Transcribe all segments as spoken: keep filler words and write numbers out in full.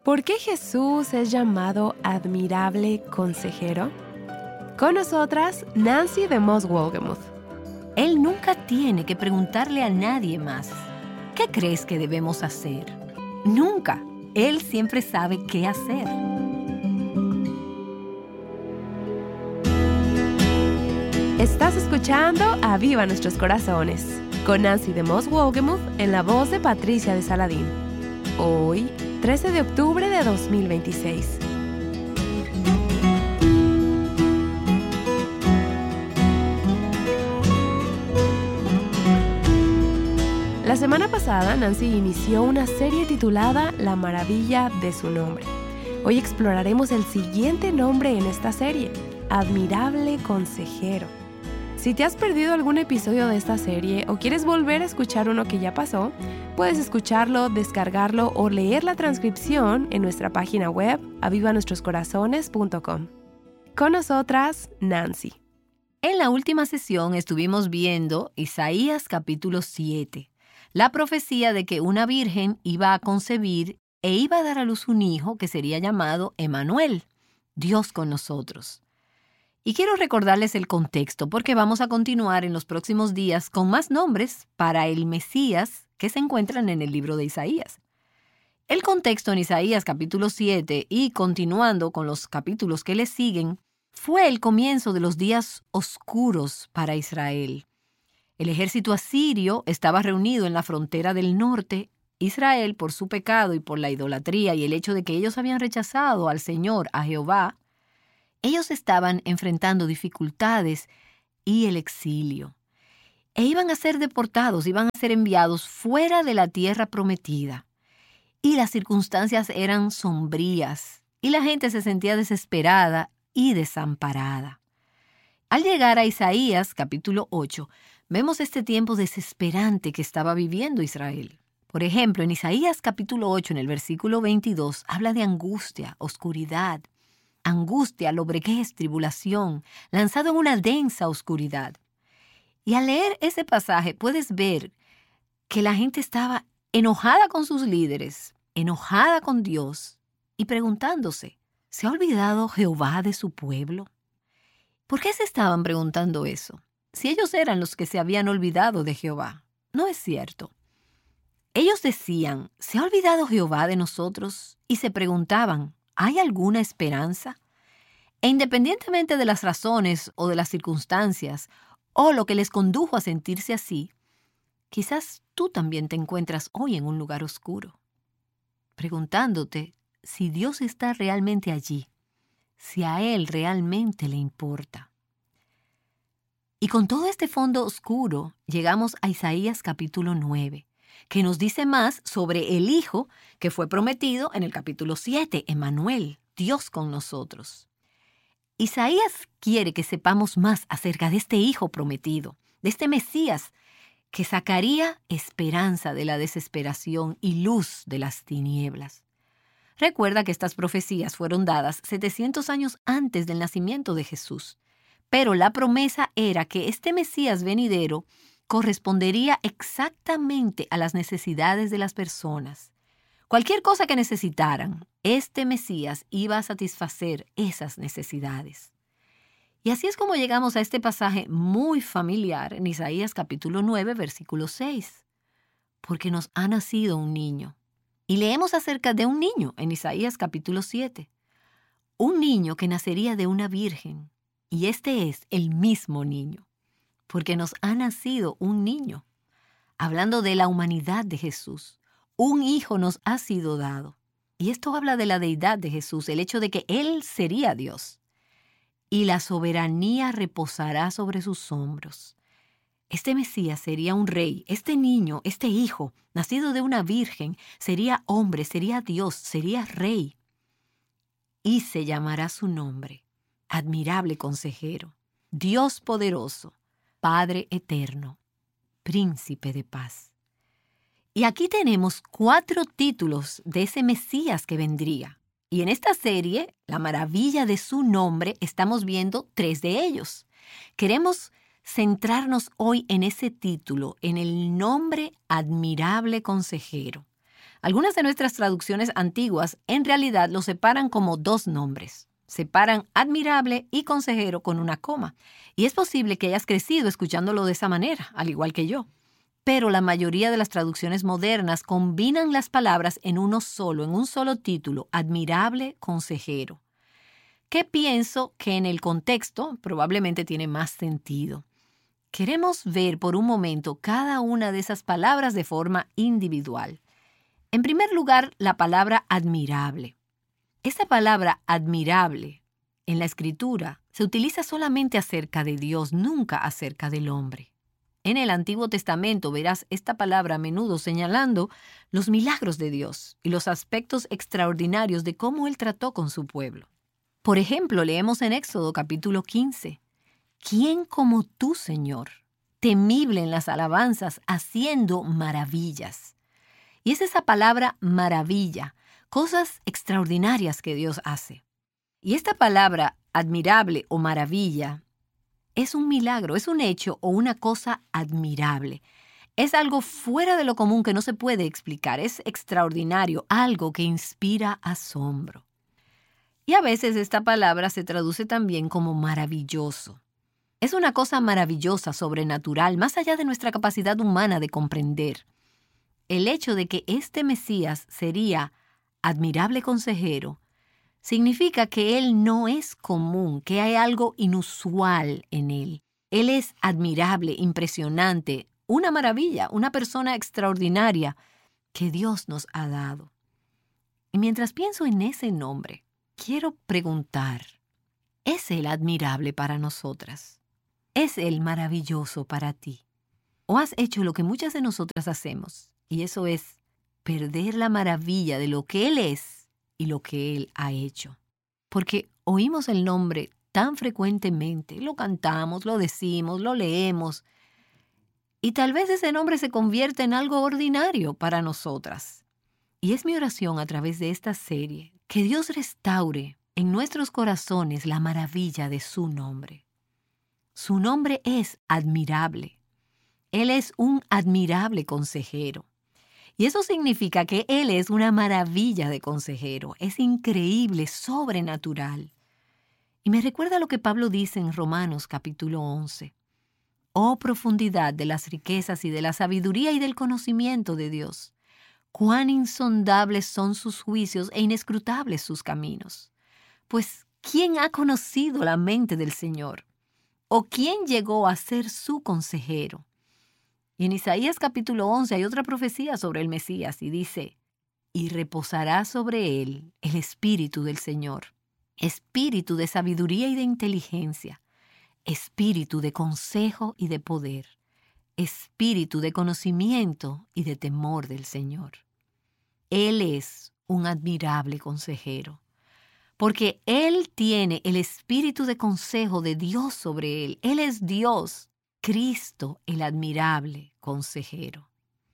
¿Por qué Jesús es llamado admirable consejero? Con nosotras, Nancy de Moss Wolgemuth. Él nunca tiene que preguntarle a nadie más, ¿qué crees que debemos hacer? Nunca. Él siempre sabe qué hacer. Estás escuchando Aviva Nuestros Corazones, con Nancy de Moss Wolgemuth en la voz de Patricia de Saladín. Hoy, trece de octubre de dos mil veintiséis. La semana pasada, Nancy inició una serie titulada La maravilla de su nombre. Hoy exploraremos el siguiente nombre en esta serie, Admirable Consejero. Si te has perdido algún episodio de esta serie o quieres volver a escuchar uno que ya pasó, puedes escucharlo, descargarlo o leer la transcripción en nuestra página web aviva nuestros corazones punto com. Con nosotras, Nancy. En la última sesión estuvimos viendo Isaías capítulo siete, la profecía de que una virgen iba a concebir e iba a dar a luz un hijo que sería llamado Emmanuel, Dios con nosotros. Y quiero recordarles el contexto porque vamos a continuar en los próximos días con más nombres para el Mesías que se encuentran en el libro de Isaías. El contexto en Isaías capítulo siete y continuando con los capítulos que le siguen fue el comienzo de los días oscuros para Israel. El ejército asirio estaba reunido en la frontera del norte. Israel, por su pecado y por la idolatría y el hecho de que ellos habían rechazado al Señor, a Jehová, ellos estaban enfrentando dificultades y el exilio. E iban a ser deportados, iban a ser enviados fuera de la tierra prometida. Y las circunstancias eran sombrías, y la gente se sentía desesperada y desamparada. Al llegar a Isaías, capítulo ocho, vemos este tiempo desesperante que estaba viviendo Israel. Por ejemplo, en Isaías, capítulo ocho, en el versículo veintidós, habla de angustia, oscuridad, angustia, lobreguez, tribulación, lanzado en una densa oscuridad. Y al leer ese pasaje puedes ver que la gente estaba enojada con sus líderes, enojada con Dios y preguntándose, ¿se ha olvidado Jehová de su pueblo? ¿Por qué se estaban preguntando eso? Si ellos eran los que se habían olvidado de Jehová. No es cierto. Ellos decían, ¿se ha olvidado Jehová de nosotros? Y se preguntaban, ¿hay alguna esperanza? E independientemente de las razones o de las circunstancias o lo que les condujo a sentirse así, quizás tú también te encuentras hoy en un lugar oscuro, preguntándote si Dios está realmente allí, si a Él realmente le importa. Y con todo este fondo oscuro llegamos a Isaías capítulo nueve, que nos dice más sobre el Hijo que fue prometido en el capítulo siete, Emmanuel, Dios con nosotros. Isaías quiere que sepamos más acerca de este Hijo prometido, de este Mesías que sacaría esperanza de la desesperación y luz de las tinieblas. Recuerda que estas profecías fueron dadas setecientos años antes del nacimiento de Jesús, pero la promesa era que este Mesías venidero correspondería exactamente a las necesidades de las personas. Cualquier cosa que necesitaran, este Mesías iba a satisfacer esas necesidades. Y así es como llegamos a este pasaje muy familiar en Isaías capítulo nueve, versículo seis. Porque nos ha nacido un niño. Y leemos acerca de un niño en Isaías capítulo siete. Un niño que nacería de una virgen. Y este es el mismo niño. Porque nos ha nacido un niño. Hablando de la humanidad de Jesús. Un hijo nos ha sido dado. Y esto habla de la deidad de Jesús, el hecho de que Él sería Dios. Y la soberanía reposará sobre sus hombros. Este Mesías sería un rey, este niño, este hijo, nacido de una virgen, sería hombre, sería Dios, sería rey. Y se llamará su nombre, Admirable Consejero, Dios poderoso, Padre eterno, Príncipe de paz. Y aquí tenemos cuatro títulos de ese Mesías que vendría. Y en esta serie, la maravilla de su nombre, estamos viendo tres de ellos. Queremos centrarnos hoy en ese título, en el nombre Admirable Consejero. Algunas de nuestras traducciones antiguas en realidad lo separan como dos nombres. Separan admirable y consejero con una coma. Y es posible que hayas crecido escuchándolo de esa manera, al igual que yo. Pero la mayoría de las traducciones modernas combinan las palabras en uno solo, en un solo título, admirable consejero. Que pienso que en el contexto probablemente tiene más sentido. Queremos ver por un momento cada una de esas palabras de forma individual. En primer lugar, la palabra admirable. Esa palabra admirable en la Escritura se utiliza solamente acerca de Dios, nunca acerca del hombre. En el Antiguo Testamento verás esta palabra a menudo señalando los milagros de Dios y los aspectos extraordinarios de cómo Él trató con su pueblo. Por ejemplo, leemos en Éxodo capítulo quince, ¿quién como tú, Señor, temible en las alabanzas, haciendo maravillas? Y es esa palabra maravilla, cosas extraordinarias que Dios hace. Y esta palabra admirable o maravilla es un milagro, es un hecho o una cosa admirable. Es algo fuera de lo común que no se puede explicar, es extraordinario, algo que inspira asombro. Y a veces esta palabra se traduce también como maravilloso. Es una cosa maravillosa, sobrenatural, más allá de nuestra capacidad humana de comprender. El hecho de que este Mesías sería admirable consejero significa que Él no es común, que hay algo inusual en Él. Él es admirable, impresionante, una maravilla, una persona extraordinaria que Dios nos ha dado. Y mientras pienso en ese nombre, quiero preguntar, ¿es Él admirable para nosotras? ¿Es Él maravilloso para ti? ¿O has hecho lo que muchas de nosotras hacemos? Y eso es perder la maravilla de lo que Él es y lo que Él ha hecho. Porque oímos el nombre tan frecuentemente, lo cantamos, lo decimos, lo leemos, y tal vez ese nombre se convierte en algo ordinario para nosotras. Y es mi oración a través de esta serie, que Dios restaure en nuestros corazones la maravilla de su nombre. Su nombre es admirable. Él es un admirable consejero. Y eso significa que Él es una maravilla de consejero. Es increíble, sobrenatural. Y me recuerda lo que Pablo dice en Romanos capítulo once. Oh profundidad de las riquezas y de la sabiduría y del conocimiento de Dios. Cuán insondables son sus juicios e inescrutables sus caminos. Pues, ¿quién ha conocido la mente del Señor? ¿O quién llegó a ser su consejero? Y en Isaías capítulo once hay otra profecía sobre el Mesías y dice, y reposará sobre él el espíritu del Señor, espíritu de sabiduría y de inteligencia, espíritu de consejo y de poder, espíritu de conocimiento y de temor del Señor. Él es un admirable consejero, porque Él tiene el espíritu de consejo de Dios sobre Él. Él es Dios, Cristo, el admirable consejero.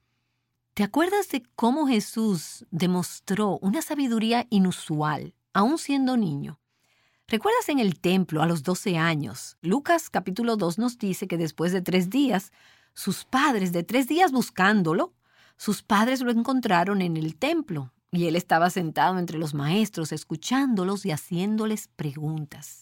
¿Te acuerdas de cómo Jesús demostró una sabiduría inusual, aún siendo niño? ¿Recuerdas en el templo a los doce años? Lucas capítulo dos nos dice que después de tres días, sus padres, de tres días buscándolo, sus padres lo encontraron en el templo y él estaba sentado entre los maestros, escuchándolos y haciéndoles preguntas.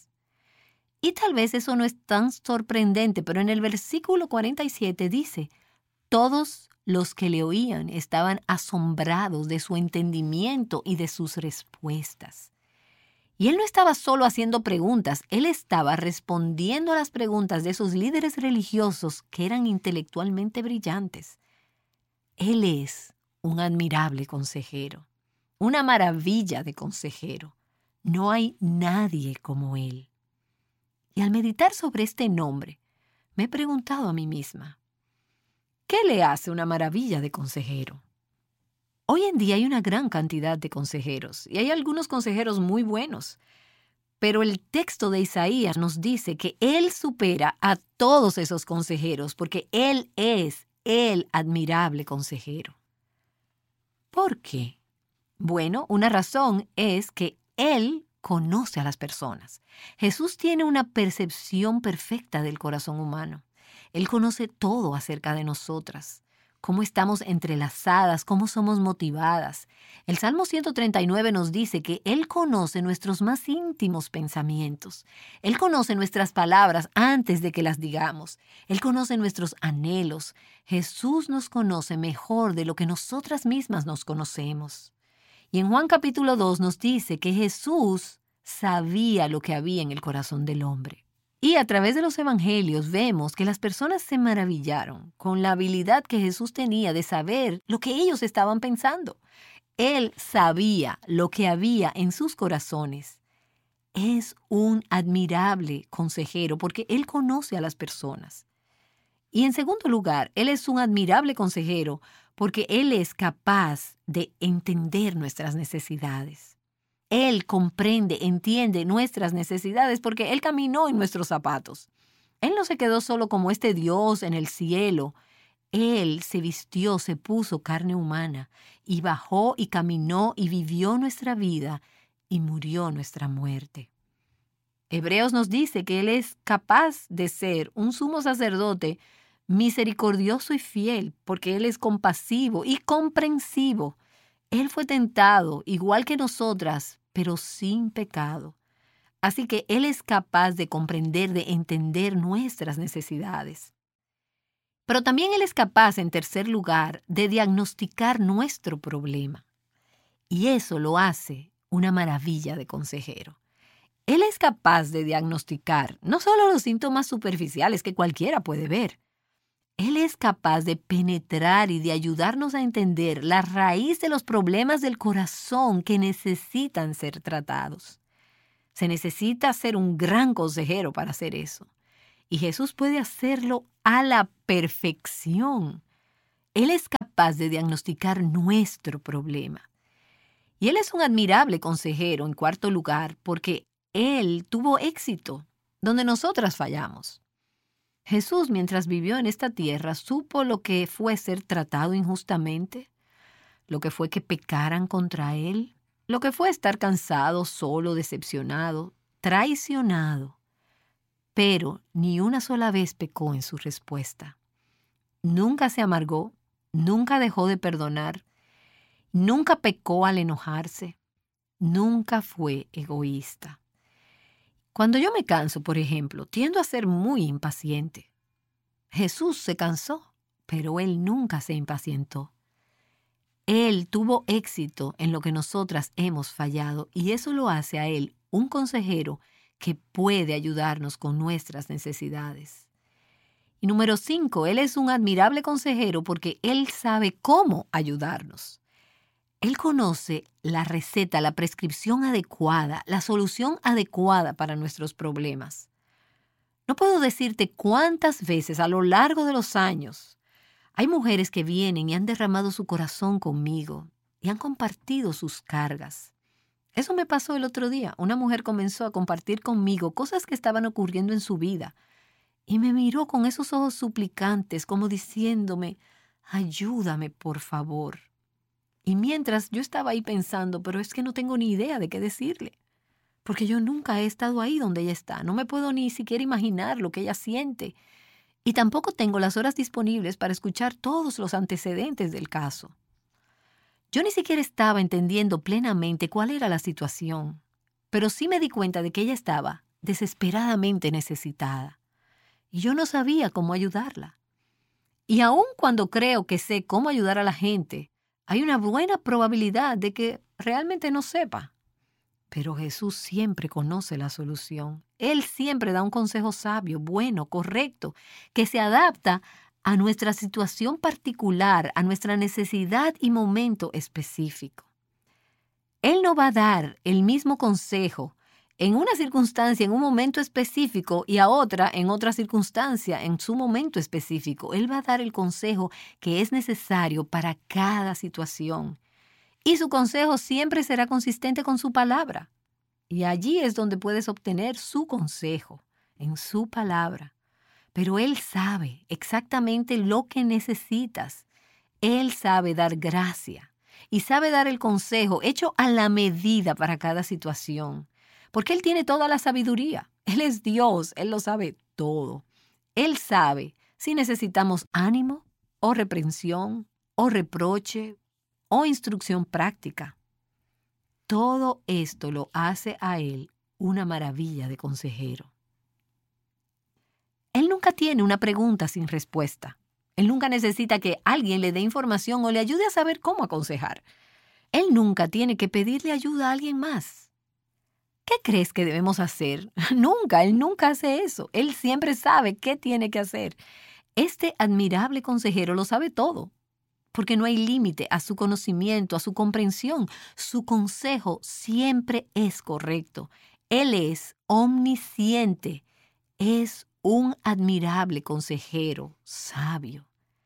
Y tal vez eso no es tan sorprendente, pero en el versículo cuarenta y siete dice, todos los que le oían estaban asombrados de su entendimiento y de sus respuestas. Y él no estaba solo haciendo preguntas, él estaba respondiendo a las preguntas de esos líderes religiosos que eran intelectualmente brillantes. Él es un admirable consejero, una maravilla de consejero. No hay nadie como él. Y al meditar sobre este nombre, me he preguntado a mí misma, ¿qué le hace una maravilla de consejero? Hoy en día hay una gran cantidad de consejeros, y hay algunos consejeros muy buenos, pero el texto de Isaías nos dice que Él supera a todos esos consejeros, porque Él es el admirable consejero. ¿Por qué? Bueno, una razón es que Él conoce a las personas. Jesús tiene una percepción perfecta del corazón humano. Él conoce todo acerca de nosotras. cómo estamos entrelazadas, cómo somos motivadas. El Salmo ciento treinta y nueve nos dice que Él conoce nuestros más íntimos pensamientos. Él conoce nuestras palabras antes de que las digamos. Él conoce nuestros anhelos. Jesús nos conoce mejor de lo que nosotras mismas nos conocemos. Y en Juan capítulo dos nos dice que Jesús sabía lo que había en el corazón del hombre. Y a través de los evangelios vemos que las personas se maravillaron con la habilidad que Jesús tenía de saber lo que ellos estaban pensando. Él sabía lo que había en sus corazones. Es un admirable consejero porque Él conoce a las personas. Y en segundo lugar, Él es un admirable consejero porque Él es capaz de entender nuestras necesidades. Él comprende, entiende nuestras necesidades porque Él caminó en nuestros zapatos. Él no se quedó solo como este Dios en el cielo. Él se vistió, se puso carne humana y bajó y caminó y vivió nuestra vida y murió nuestra muerte. Hebreos nos dice que Él es capaz de ser un sumo sacerdote misericordioso y fiel porque Él es compasivo y comprensivo. Él fue tentado igual que nosotras, pero sin pecado. Así que Él es capaz de comprender, de entender nuestras necesidades. Pero también Él es capaz, en tercer lugar, de diagnosticar nuestro problema. Y eso lo hace una maravilla de consejero. Él es capaz de diagnosticar no solo los síntomas superficiales que cualquiera puede ver. Él es capaz de penetrar y de ayudarnos a entender la raíz de los problemas del corazón que necesitan ser tratados. Se necesita ser un gran consejero para hacer eso. Y Jesús puede hacerlo a la perfección. Él es capaz de diagnosticar nuestro problema. Y Él es un admirable consejero, en cuarto lugar, porque Él tuvo éxito donde nosotras fallamos. Jesús, mientras vivió en esta tierra, supo lo que fue ser tratado injustamente, lo que fue que pecaran contra Él, lo que fue estar cansado, solo, decepcionado, traicionado. Pero ni una sola vez pecó en su respuesta. Nunca se amargó, nunca dejó de perdonar, nunca pecó al enojarse, nunca fue egoísta. Cuando yo me canso, por ejemplo, tiendo a ser muy impaciente. Jesús se cansó, pero Él nunca se impacientó. Él tuvo éxito en lo que nosotras hemos fallado y eso lo hace a Él un consejero que puede ayudarnos con nuestras necesidades. Y número cinco, Él es un admirable consejero porque Él sabe cómo ayudarnos. Él conoce la receta, la prescripción adecuada, la solución adecuada para nuestros problemas. No puedo decirte cuántas veces a lo largo de los años hay mujeres que vienen y han derramado su corazón conmigo y han compartido sus cargas. Eso me pasó el otro día. Una mujer comenzó a compartir conmigo cosas que estaban ocurriendo en su vida y me miró con esos ojos suplicantes como diciéndome, ayúdame por favor. Y mientras yo estaba ahí pensando, pero es que no tengo ni idea de qué decirle, porque yo nunca he estado ahí donde ella está. No me puedo ni siquiera imaginar lo que ella siente. Y tampoco tengo las horas disponibles para escuchar todos los antecedentes del caso. Yo ni siquiera estaba entendiendo plenamente cuál era la situación, pero sí me di cuenta de que ella estaba desesperadamente necesitada. Y yo no sabía cómo ayudarla. Y aun cuando creo que sé cómo ayudar a la gente, hay una buena probabilidad de que realmente no sepa. Pero Jesús siempre conoce la solución. Él siempre da un consejo sabio, bueno, correcto, que se adapta a nuestra situación particular, a nuestra necesidad y momento específico. Él no va a dar el mismo consejo en una circunstancia, en un momento específico, y a otra en otra circunstancia, en su momento específico. Él va a dar el consejo que es necesario para cada situación. Y su consejo siempre será consistente con su palabra. Y allí es donde puedes obtener su consejo, en su palabra. Pero Él sabe exactamente lo que necesitas. Él sabe dar gracia y sabe dar el consejo hecho a la medida para cada situación. Porque Él tiene toda la sabiduría. Él es Dios, Él lo sabe todo. Él sabe si necesitamos ánimo o reprensión, o reproche, o instrucción práctica. Todo esto lo hace a él una maravilla de consejero. Él nunca tiene una pregunta sin respuesta. Él nunca necesita que alguien le dé información o le ayude a saber cómo aconsejar. Él nunca tiene que pedirle ayuda a alguien más. ¿Qué crees que debemos hacer? Nunca, él nunca hace eso. Él siempre sabe qué tiene que hacer. Este admirable consejero lo sabe todo, porque no hay límite a su conocimiento, a su comprensión. Su consejo siempre es correcto. Él es omnisciente. Es un admirable consejero, sabio.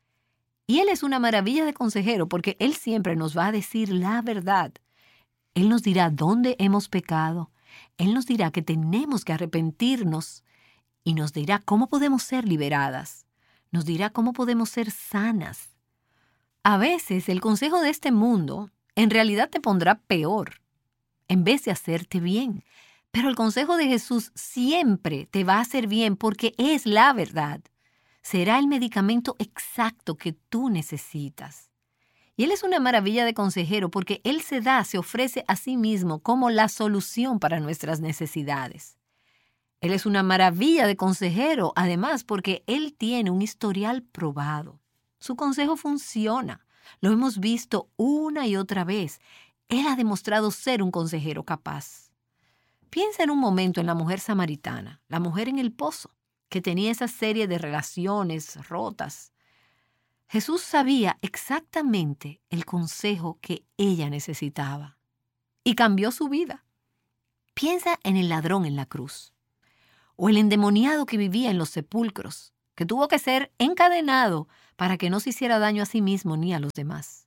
Y Él es una maravilla de consejero porque Él siempre nos va a decir la verdad. Él nos dirá dónde hemos pecado. Él nos dirá que tenemos que arrepentirnos y nos dirá cómo podemos ser liberadas. Nos dirá cómo podemos ser sanas. A veces el consejo de este mundo en realidad te pondrá peor en vez de hacerte bien. Pero el consejo de Jesús siempre te va a hacer bien porque es la verdad. Será el medicamento exacto que tú necesitas. Y Él es una maravilla de consejero porque Él se da, se ofrece a sí mismo como la solución para nuestras necesidades. Él es una maravilla de consejero, además, porque Él tiene un historial probado. Su consejo funciona. Lo hemos visto una y otra vez. Él ha demostrado ser un consejero capaz. Piensa en un momento en la mujer samaritana, la mujer en el pozo, que tenía esa serie de relaciones rotas. Jesús sabía exactamente el consejo que ella necesitaba y cambió su vida. Piensa en el ladrón en la cruz o el endemoniado que vivía en los sepulcros, que tuvo que ser encadenado para que no se hiciera daño a sí mismo ni a los demás.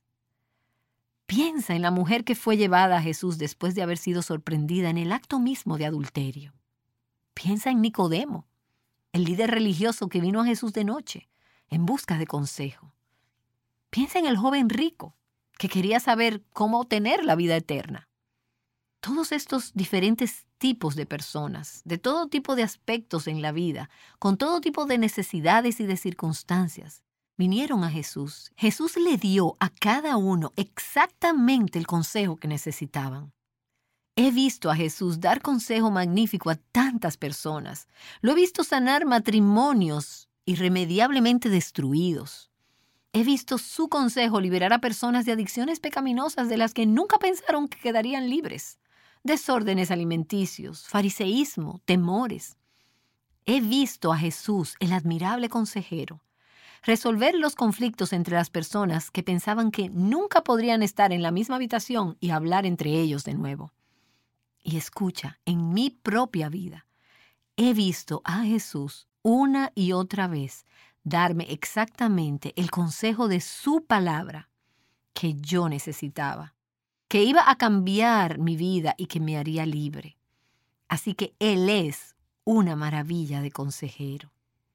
Piensa en la mujer que fue llevada a Jesús después de haber sido sorprendida en el acto mismo de adulterio. Piensa en Nicodemo, el líder religioso que vino a Jesús de noche en busca de consejo. Piensa en el joven rico que quería saber cómo obtener la vida eterna. Todos estos diferentes tipos de personas, de todo tipo de aspectos en la vida, con todo tipo de necesidades y de circunstancias, vinieron a Jesús. Jesús le dio a cada uno exactamente el consejo que necesitaban. He visto a Jesús dar consejo magnífico a tantas personas. Lo he visto sanar matrimonios irremediablemente destruidos. He visto su consejo liberar a personas de adicciones pecaminosas de las que nunca pensaron que quedarían libres. Desórdenes alimenticios, fariseísmo, temores. He visto a Jesús, el admirable consejero, resolver los conflictos entre las personas que pensaban que nunca podrían estar en la misma habitación y hablar entre ellos de nuevo. Y escucha, en mi propia vida, he visto a Jesús una y otra vez darme exactamente el consejo de su palabra que yo necesitaba, que iba a cambiar mi vida y que me haría libre. Así que Él es una maravilla de consejero.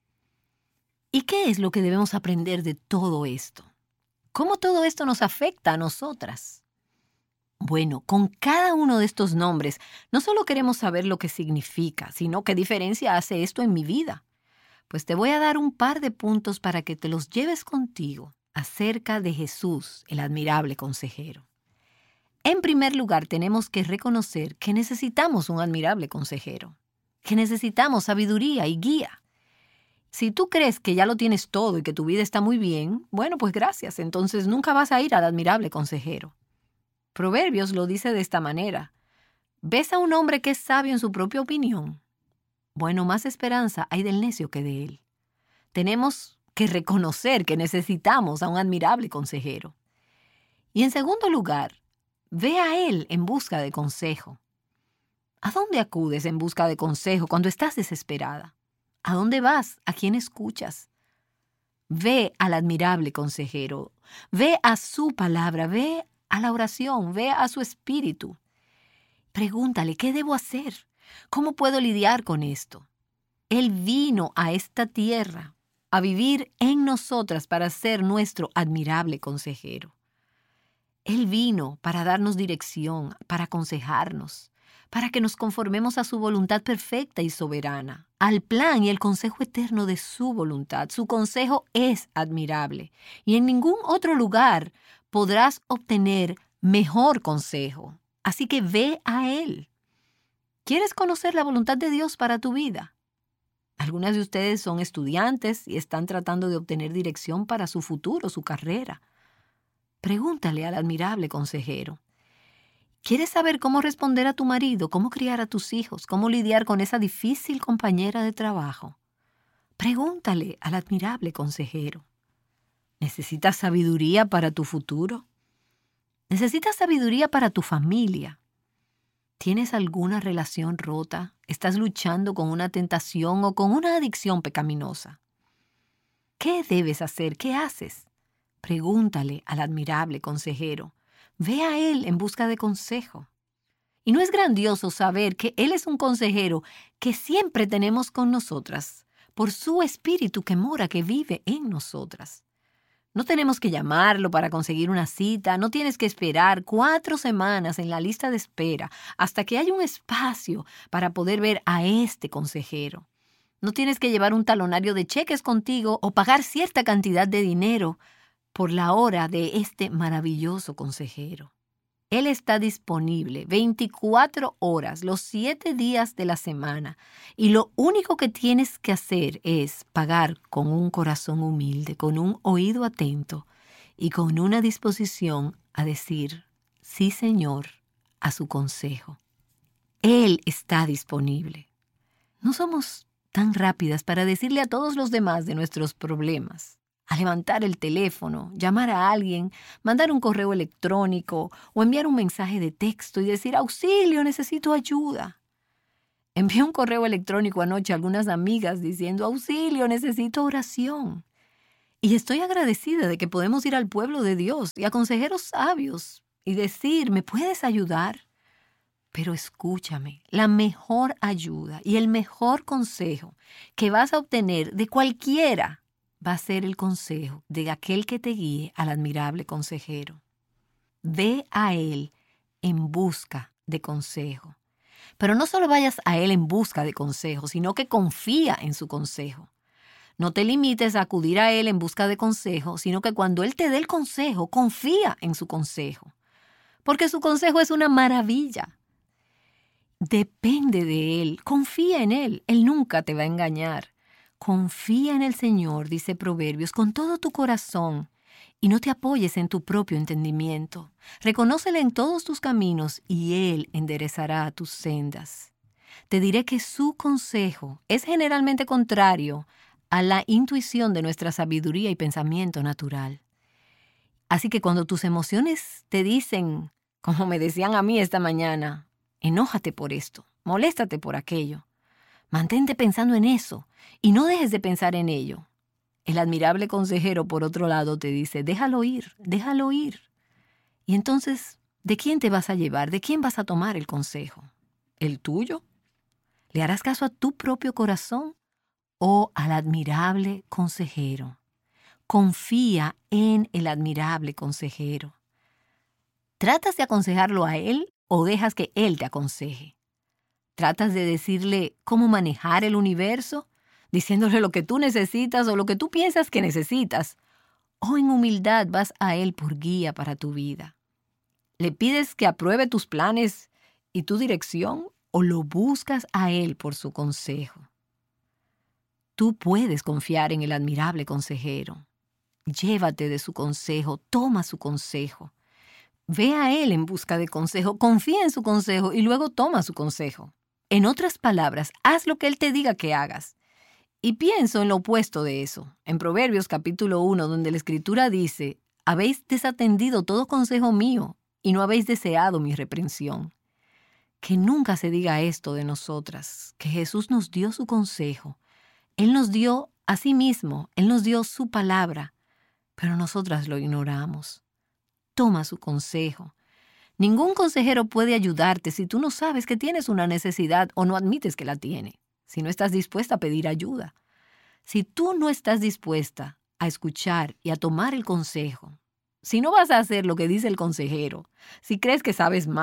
¿Y qué es lo que debemos aprender de todo esto? ¿Cómo todo esto nos afecta a nosotras? Bueno, con cada uno de estos nombres, no solo queremos saber lo que significa, sino qué diferencia hace esto en mi vida. Pues te voy a dar un par de puntos para que te los lleves contigo acerca de Jesús, el admirable consejero. En primer lugar, tenemos que reconocer que necesitamos un admirable consejero, que necesitamos sabiduría y guía. Si tú crees que ya lo tienes todo y que tu vida está muy bien, bueno, pues gracias, entonces nunca vas a ir al admirable consejero. Proverbios lo dice de esta manera: ¿ves a un hombre que es sabio en su propia opinión? Bueno, más esperanza hay del necio que de él. Tenemos que reconocer que necesitamos a un admirable consejero. Y en segundo lugar, ve a él en busca de consejo. ¿A dónde acudes en busca de consejo cuando estás desesperada? ¿A dónde vas? ¿A quién escuchas? Ve al admirable consejero. Ve a su palabra. Ve a la oración. Ve a su espíritu. Pregúntale, ¿qué debo hacer? ¿Cómo puedo lidiar con esto? Él vino a esta tierra a vivir en nosotras para ser nuestro admirable consejero. Él vino para darnos dirección, para aconsejarnos, para que nos conformemos a su voluntad perfecta y soberana, al plan y el consejo eterno de su voluntad. Su consejo es admirable y en ningún otro lugar podrás obtener mejor consejo. Así que ve a Él. ¿Quieres conocer la voluntad de Dios para tu vida? Algunas de ustedes son estudiantes y están tratando de obtener dirección para su futuro, su carrera. Pregúntale al admirable consejero. ¿Quieres saber cómo responder a tu marido, cómo criar a tus hijos, cómo lidiar con esa difícil compañera de trabajo? Pregúntale al admirable consejero. ¿Necesitas sabiduría para tu futuro? ¿Necesitas sabiduría para tu familia? ¿Tienes alguna relación rota? ¿Estás luchando con una tentación o con una adicción pecaminosa? ¿Qué debes hacer? ¿Qué haces? Pregúntale al admirable consejero. Ve a Él en busca de consejo. Y no es grandioso saber que Él es un consejero que siempre tenemos con nosotras, por su Espíritu que mora, que vive en nosotras. No tenemos que llamarlo para conseguir una cita, no tienes que esperar cuatro semanas en la lista de espera hasta que haya un espacio para poder ver a este consejero. No tienes que llevar un talonario de cheques contigo o pagar cierta cantidad de dinero por la hora de este maravilloso consejero. Él está disponible veinticuatro horas, los siete días de la semana, y lo único que tienes que hacer es pagar con un corazón humilde, con un oído atento y con una disposición a decir, sí, Señor, a su consejo. Él está disponible. No somos tan rápidas para decirle a todos los demás de nuestros problemas, a levantar el teléfono, llamar a alguien, mandar un correo electrónico o enviar un mensaje de texto y decir, auxilio, necesito ayuda. Envié un correo electrónico anoche a algunas amigas diciendo, auxilio, necesito oración. Y estoy agradecida de que podemos ir al pueblo de Dios y a consejeros sabios y decir, ¿me puedes ayudar? Pero escúchame, la mejor ayuda y el mejor consejo que vas a obtener de cualquiera va a ser el consejo de aquel que te guíe al admirable consejero. Ve a Él en busca de consejo. Pero no solo vayas a Él en busca de consejo, sino que confía en su consejo. No te limites a acudir a Él en busca de consejo, sino que cuando Él te dé el consejo, confía en su consejo. Porque su consejo es una maravilla. Depende de Él, confía en Él, Él nunca te va a engañar. Confía en el Señor, dice Proverbios, con todo tu corazón y no te apoyes en tu propio entendimiento. Reconócele en todos tus caminos y Él enderezará tus sendas. Te diré que su consejo es generalmente contrario a la intuición de nuestra sabiduría y pensamiento natural. Así que cuando tus emociones te dicen, como me decían a mí esta mañana, enójate por esto, moléstate por aquello, mantente pensando en eso y no dejes de pensar en ello. El admirable consejero, por otro lado, te dice, déjalo ir, déjalo ir. Y entonces, ¿de quién te vas a llevar? ¿De quién vas a tomar el consejo? ¿El tuyo? ¿Le harás caso a tu propio corazón o al admirable consejero? Confía en el admirable consejero. ¿Tratas de aconsejarlo a él o dejas que él te aconseje? ¿Tratas de decirle cómo manejar el universo, diciéndole lo que tú necesitas o lo que tú piensas que necesitas? ¿O en humildad vas a Él por guía para tu vida? ¿Le pides que apruebe tus planes y tu dirección o lo buscas a Él por su consejo? Tú puedes confiar en el admirable consejero. Llévate de su consejo, toma su consejo. Ve a Él en busca de consejo, confía en su consejo y luego toma su consejo. En otras palabras, haz lo que Él te diga que hagas. Y pienso en lo opuesto de eso. En Proverbios capítulo uno, donde la Escritura dice, habéis desatendido todo consejo mío y no habéis deseado mi reprensión. Que nunca se diga esto de nosotras, que Jesús nos dio su consejo. Él nos dio a sí mismo, Él nos dio su palabra, pero nosotras lo ignoramos. Toma su consejo. Ningún consejero puede ayudarte si tú no sabes que tienes una necesidad o no admites que la tiene, si no estás dispuesta a pedir ayuda. Si tú no estás dispuesta a escuchar y a tomar el consejo, si no vas a hacer lo que dice el consejero, si crees que sabes más,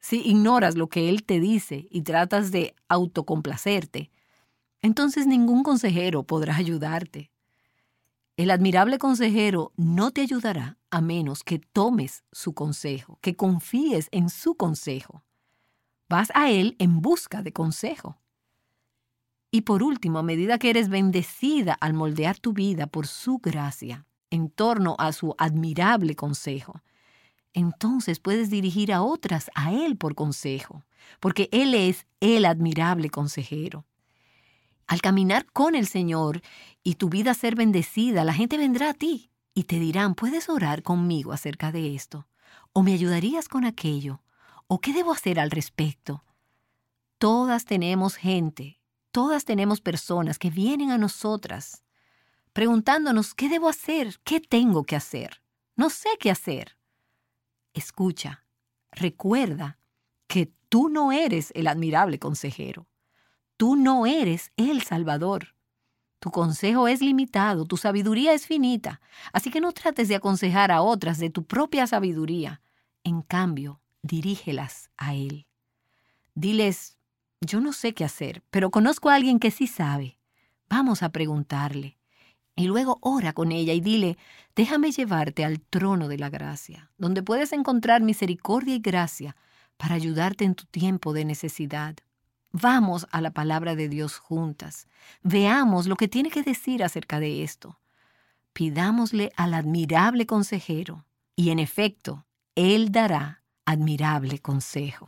si ignoras lo que Él te dice y tratas de autocomplacerte, entonces ningún consejero podrá ayudarte. El admirable consejero no te ayudará a menos que tomes su consejo, que confíes en su consejo. Vas a Él en busca de consejo. Y por último, a medida que eres bendecida al moldear tu vida por su gracia en torno a su admirable consejo, entonces puedes dirigir a otras a Él por consejo, porque Él es el admirable consejero. Al caminar con el Señor y tu vida ser bendecida, la gente vendrá a ti y te dirán, ¿puedes orar conmigo acerca de esto? ¿O me ayudarías con aquello? ¿O qué debo hacer al respecto? Todas tenemos gente, todas tenemos personas que vienen a nosotras preguntándonos, ¿qué debo hacer? ¿Qué tengo que hacer? No sé qué hacer. Escucha, recuerda que tú no eres el admirable consejero. Tú no eres el Salvador. Tu consejo es limitado, tu sabiduría es finita, así que no trates de aconsejar a otras de tu propia sabiduría. En cambio, dirígelas a Él. Diles, yo no sé qué hacer, pero conozco a alguien que sí sabe. Vamos a preguntarle. Y luego ora con ella y dile, déjame llevarte al trono de la gracia, donde puedes encontrar misericordia y gracia para ayudarte en tu tiempo de necesidad. Vamos a la palabra de Dios juntas. Veamos lo que tiene que decir acerca de esto. Pidámosle al admirable consejero y en efecto, Él dará admirable consejo.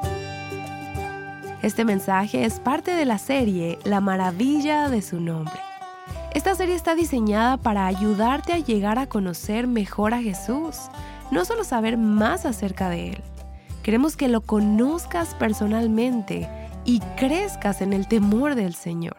Este mensaje es parte de la serie La maravilla de su nombre. Esta serie está diseñada para ayudarte a llegar a conocer mejor a Jesús, no solo saber más acerca de Él. Queremos que lo conozcas personalmente y crezcas en el temor del Señor.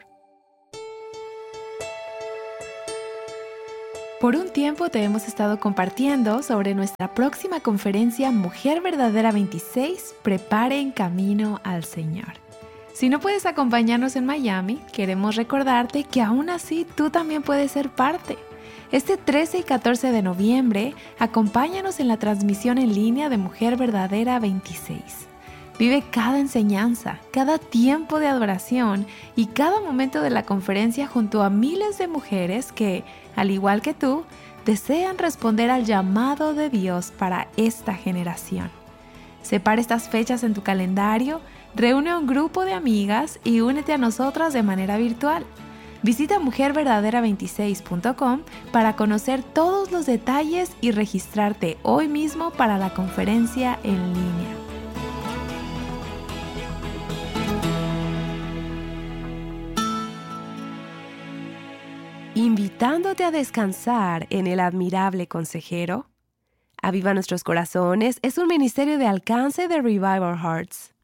Por un tiempo te hemos estado compartiendo sobre nuestra próxima conferencia Mujer Verdadera veintiséis, Preparen Camino al Señor. Si no puedes acompañarnos en Miami, queremos recordarte que aún así tú también puedes ser parte. Este trece y catorce de noviembre, acompáñanos en la transmisión en línea de Mujer Verdadera veintiséis. Vive cada enseñanza, cada tiempo de adoración y cada momento de la conferencia junto a miles de mujeres que, al igual que tú, desean responder al llamado de Dios para esta generación. Separa estas fechas en tu calendario, reúne a un grupo de amigas y únete a nosotras de manera virtual. Visita mujer verdadera veintiséis punto com para conocer todos los detalles y registrarte hoy mismo para la conferencia en línea. Invitándote a descansar en el admirable consejero. Aviva Nuestros Corazones es un ministerio de alcance de Revive Our Hearts.